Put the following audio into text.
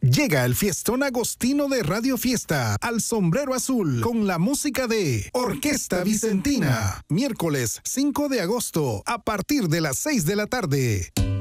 Llega el fiestón agostino de Radio Fiesta al Sombrero Azul con la música de Orquesta Vicentina. Miércoles 5 de agosto a partir de las 6 de la tarde.